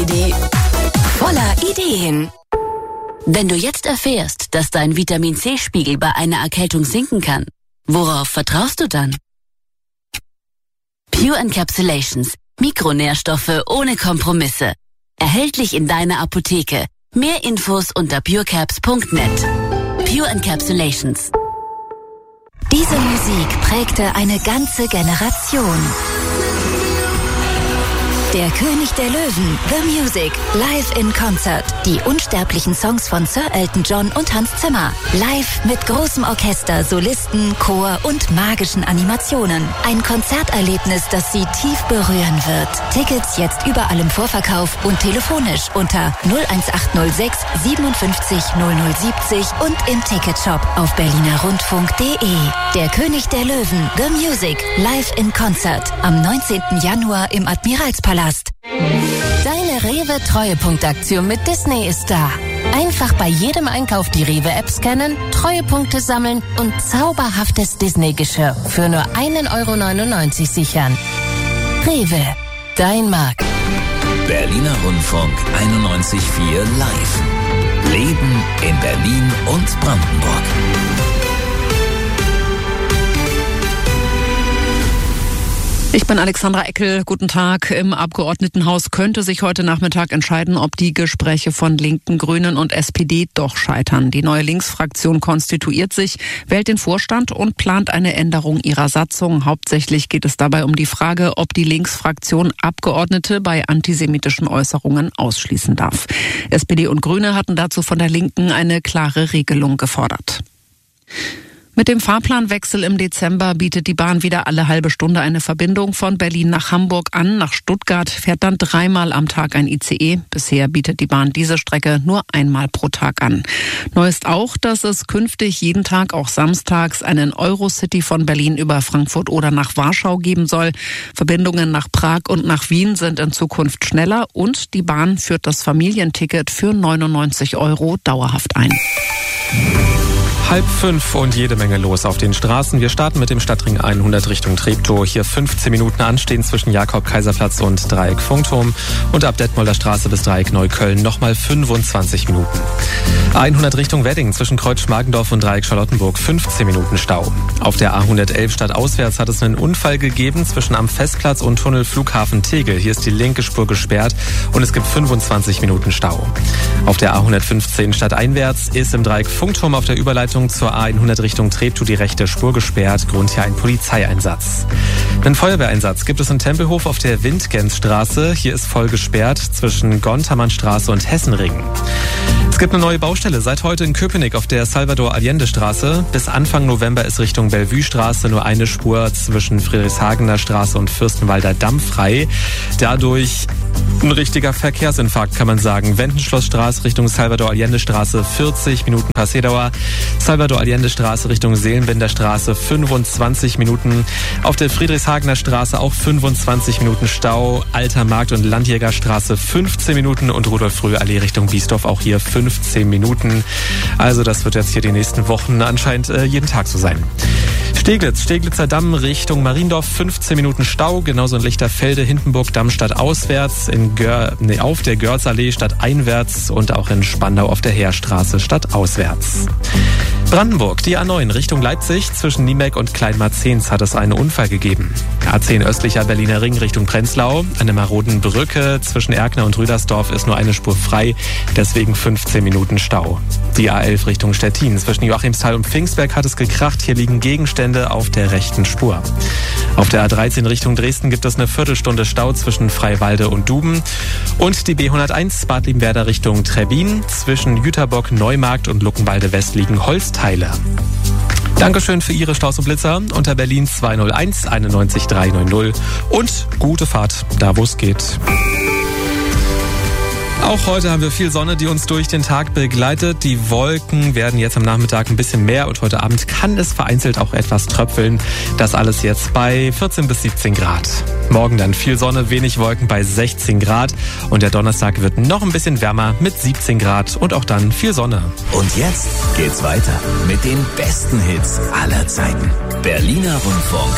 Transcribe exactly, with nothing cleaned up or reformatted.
die voller Ideen. Wenn du jetzt erfährst, dass dein Vitamin-C-Spiegel bei einer Erkältung sinken kann, worauf vertraust du dann? Pure Encapsulations. Mikronährstoffe ohne Kompromisse. Erhältlich in deiner Apotheke. Mehr Infos unter purecaps punkt net. Pure Encapsulations. Diese Musik prägte eine ganze Generation. Der König der Löwen, The Music, live in Concert. Die unsterblichen Songs von Sir Elton John und Hans Zimmer. Live mit großem Orchester, Solisten, Chor und magischen Animationen. Ein Konzerterlebnis, das Sie tief berühren wird. Tickets jetzt überall im Vorverkauf und telefonisch unter null eins acht null sechs siebenundfünfzig null null siebzig und im Ticketshop auf berlinerrundfunk punkt de. Der König der Löwen, The Music, live in Concert. Am neunzehnten Januar im Admiralspalast. Deine Rewe-Treuepunktaktion mit Disney ist da. Einfach bei jedem Einkauf die Rewe-App scannen, Treuepunkte sammeln und zauberhaftes Disney-Geschirr für nur ein Euro neunundneunzig sichern. Rewe, dein Markt. Berliner Rundfunk einundneunzig Komma vier live. Leben in Berlin und Brandenburg. Ich bin Alexandra Eckel. Guten Tag. Im Abgeordnetenhaus könnte sich heute Nachmittag entscheiden, ob die Gespräche von Linken, Grünen und S P D doch scheitern. Die neue Linksfraktion konstituiert sich, wählt den Vorstand und plant eine Änderung ihrer Satzung. Hauptsächlich geht es dabei um die Frage, ob die Linksfraktion Abgeordnete bei antisemitischen Äußerungen ausschließen darf. S P D und Grüne hatten dazu von der Linken eine klare Regelung gefordert. Mit dem Fahrplanwechsel im Dezember bietet die Bahn wieder alle halbe Stunde eine Verbindung von Berlin nach Hamburg an. Nach Stuttgart fährt dann dreimal am Tag ein I C E. Bisher bietet die Bahn diese Strecke nur einmal pro Tag an. Neu ist auch, dass es künftig jeden Tag, auch samstags, einen Eurocity von Berlin über Frankfurt oder nach Warschau geben soll. Verbindungen nach Prag und nach Wien sind in Zukunft schneller und die Bahn führt das Familienticket für neunundneunzig Euro dauerhaft ein. Halb fünf und jede Menge los auf den Straßen. Wir starten mit dem Stadtring hundert Richtung Treptow. Hier fünfzehn Minuten anstehen zwischen Jakob-Kaiserplatz und Dreieck Funkturm. Und ab Detmolder Straße bis Dreieck Neukölln nochmal fünfundzwanzig Minuten. hundert Richtung Wedding zwischen Kreuz Schmargendorf und Dreieck Charlottenburg. fünfzehn Minuten Stau. Auf der A hundertelf stadtauswärts hat es einen Unfall gegeben zwischen am Festplatz und Tunnel Flughafen Tegel. Hier ist die linke Spur gesperrt und es gibt fünfundzwanzig Minuten Stau. Auf der A hundertfünfzehn stadteinwärts ist im Dreieck Funkturm auf der Überleitung zur A hundert Richtung Treptow die rechte Spur gesperrt. Grund hier ein Polizeieinsatz. Einen Feuerwehreinsatz gibt es in Tempelhof auf der Windgänzstraße. Hier ist voll gesperrt zwischen Gontermannstraße und Hessenring. Es gibt eine neue Baustelle seit heute in Köpenick auf der Salvador-Allende-Straße. Bis Anfang November ist Richtung Bellevue-Straße nur eine Spur zwischen Friedrichshagener Straße und Fürstenwalder Damm frei. Dadurch ein richtiger Verkehrsinfarkt, kann man sagen. Wendenschlossstraße Richtung Salvador-Allende-Straße vierzig Minuten Passedauer. Salvador-Allende-Straße Richtung Seelenbinderstraße fünfundzwanzig Minuten. Auf der Friedrichshagener Straße auch fünfundzwanzig Minuten Stau. Alter Markt und Landjägerstraße fünfzehn Minuten und Rudolf-Fröh-Allee Richtung Biesdorf auch hier fünfzehn Minuten. Also das wird jetzt hier die nächsten Wochen anscheinend äh, jeden Tag so sein. Steglitz, Steglitzer Damm Richtung Mariendorf, fünfzehn Minuten Stau, genauso in Lichterfelde, Hindenburg, Damm stadtauswärts, in Gör, nee, auf der Görzallee stadteinwärts und auch in Spandau auf der Heerstraße stadtauswärts. Brandenburg, die A neun Richtung Leipzig, zwischen Niemeck und Kleinmarzens hat es einen Unfall gegeben. A zehn östlicher Berliner Ring Richtung Prenzlau, an der maroden Brücke zwischen Erkner und Rüdersdorf ist nur eine Spur frei, deswegen fünfzehn Minuten Stau. Die A elf Richtung Stettin, zwischen Joachimsthal und Pfingstberg hat es gekracht, hier liegen Gegenstände auf der rechten Spur. Auf der A dreizehn Richtung Dresden gibt es eine Viertelstunde Stau zwischen Freiwalde und Duben. Und die B hunderteins Bad Liebenwerda Richtung Trebbin, zwischen Jüterbock, Neumarkt und Luckenwalde West liegen Holzteile. Dankeschön für Ihre Staus und Blitzer unter Berlin zwei null eins einundneunzig drei neun null und gute Fahrt, da wo es geht. Auch heute haben wir viel Sonne, die uns durch den Tag begleitet. Die Wolken werden jetzt am Nachmittag ein bisschen mehr und heute Abend kann es vereinzelt auch etwas tröpfeln. Das alles jetzt bei vierzehn bis siebzehn Grad. Morgen dann viel Sonne, wenig Wolken bei sechzehn Grad. Und der Donnerstag wird noch ein bisschen wärmer mit siebzehn Grad und auch dann viel Sonne. Und jetzt geht's weiter mit den besten Hits aller Zeiten. Berliner Rundfunk